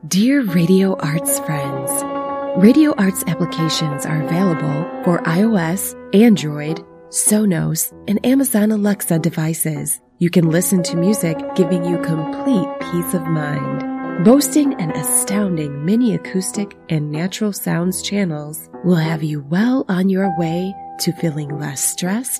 Dear Radio Arts friends, Radio Arts applications are available for iOS, Android, Sonos, and Amazon Alexa devices. You can listen to music giving you complete peace of mind. Boasting an astounding mini acoustic and natural sounds channels will have you well on your way to feeling less stressed